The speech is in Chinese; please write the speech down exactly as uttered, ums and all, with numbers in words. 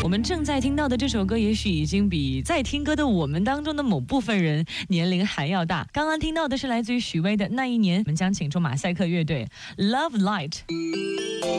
我们正在听到的这首歌，也许已经比在听歌的我们当中的某部分人年龄还要大。刚刚听到的是来自于许巍的《那一年》，我们将请出马赛克乐队 Love Light。